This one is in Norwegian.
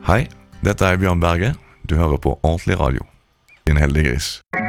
Hei, dette er Bjørn Berge. Du hører på Ordentlig Radio. Din heldige gris.